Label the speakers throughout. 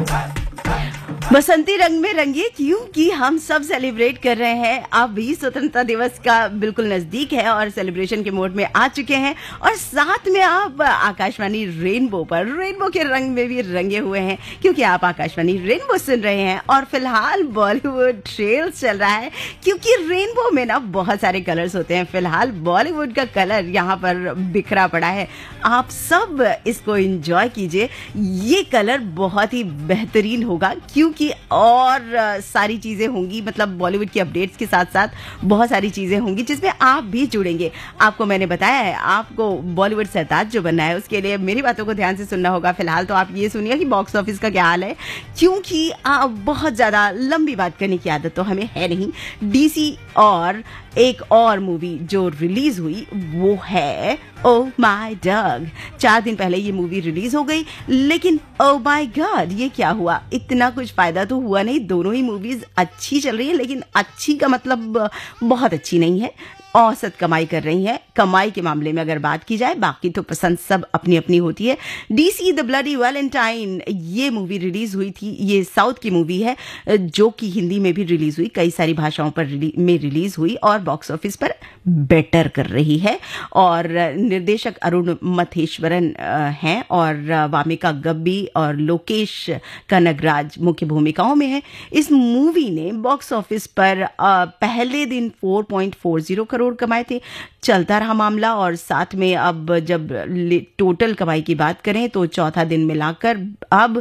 Speaker 1: बसंती रंग में रंगिए क्योंकि हम सब सेलिब्रेट कर रहे हैं। अभी स्वतंत्रता दिवस का बिल्कुल नजदीक है और सेलिब्रेशन के मोड में आ चुके हैं और साथ में आप आकाशवाणी रेनबो पर रेनबो के रंग में भी रंगे हुए हैं क्योंकि आप आकाशवाणी रेनबो सुन रहे हैं और फिलहाल बॉलीवुड ट्रेल्स चल रहा है क्योंकि रेनबो में ना बहुत सारे कलर्स होते हैं। फिलहाल बॉलीवुड का कलर यहाँ पर बिखरा पड़ा है, आप सब इसको एंजॉय कीजिए। ये कलर बहुत ही बेहतरीन होगा क्योंकि और सारी चीजें होंगी, मतलब बॉलीवुड की अपडेट्स के साथ साथ बहुत सारी चीजें होंगी जिसमें आप भी जुड़ेंगे। आपको मैंने बताया है आपको बॉलीवुड सरताज जो बनना है उसके लिए मेरी बातों को ध्यान से सुनना होगा। फिलहाल तो आप ये सुनिए कि बॉक्स ऑफिस का क्या हाल है क्योंकि बहुत ज्यादा लंबी बात करने की आदत तो हमें है नहीं। डीसी और एक और मूवी जो रिलीज हुई वो है ओह माय डॉग। 4 दिन पहले ये मूवी रिलीज हो गई, लेकिन ओह माय गॉड ये क्या हुआ, इतना कुछ फायदा तो हुआ नहीं। दोनों ही मूवीज अच्छी चल रही है, लेकिन अच्छी का मतलब बहुत अच्छी नहीं है, औसत कमाई कर रही है। कमाई के मामले में अगर बात की जाए, बाकी तो पसंद सब अपनी अपनी होती है। डीसी द ब्लडी वैलेंटाइन ये मूवी रिलीज हुई थी, ये साउथ की मूवी है जो कि हिंदी में भी रिलीज हुई, कई सारी भाषाओं पर में रिलीज हुई और बॉक्स ऑफिस पर बेटर कर रही है। और निर्देशक अरुण मथेश्वरन हैं और वामिका गब्बी और लोकेश कनगराज मुख्य भूमिकाओं में है। इस मूवी ने बॉक्स ऑफिस पर पहले दिन 4.40 करोड़ कमाए थे। चलता रहा मामला और साथ में अब जब टोटल कमाई की बात करें तो चौथा दिन मिलाकर अब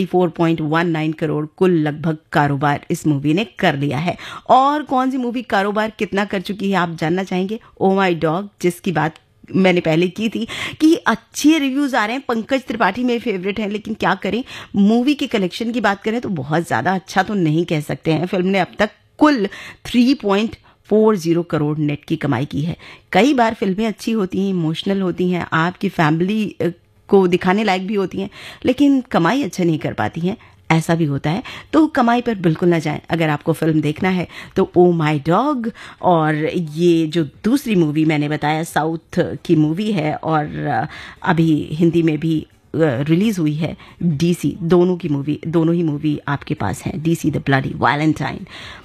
Speaker 1: 24.19 करोड़ कुल लगभग कारोबार इस मूवी ने कर लिया है। और कौन सी मूवी कारोबार कितना कर चुकी है आप जानना चाहेंगे? ओह माय डॉग, जिसकी बात मैंने पहले की थी कि अच्छे रिव्यूज आ रहे हैं। पंकज त्रिपाठी मेरे फेवरेट हैं, लेकिन क्या करें, मूवी के कलेक्शन की बात करें तो बहुत ज्यादा अच्छा तो नहीं कह सकते हैं। फिल्म ने अब तक कुल 3.40 करोड़ नेट की कमाई की है। कई बार फिल्में अच्छी होती हैं, इमोशनल होती हैं, आपकी फैमिली को दिखाने लायक भी होती हैं, लेकिन कमाई अच्छा नहीं कर पाती हैं, ऐसा भी होता है। तो कमाई पर बिल्कुल ना जाएं। अगर आपको फिल्म देखना है तो ओ माय डॉग और ये जो दूसरी मूवी मैंने बताया साउथ की मूवी है और अभी हिंदी में भी रिलीज हुई है डीसी, दोनों ही मूवी आपके पास हैं। डीसी द ब्लडी वैलेंटाइन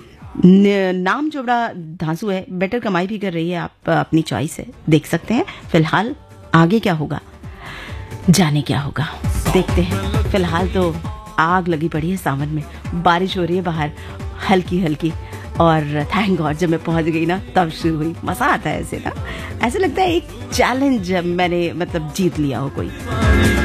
Speaker 1: नाम जो बड़ा धांसू है, बेटर कमाई भी कर रही है, आप अपनी चॉइस है, देख सकते हैं। फिलहाल आगे क्या होगा, जाने क्या होगा, देखते हैं। फिलहाल तो आग लगी पड़ी है सावन में, बारिश हो रही है बाहर हल्की हल्की और थैंक गॉड जब मैं पहुंच गई ना तब शुरू हुई। मजा आता है ऐसे ना, ऐसे लगता है एक चैलेंज मैंने मतलब जीत लिया हो कोई।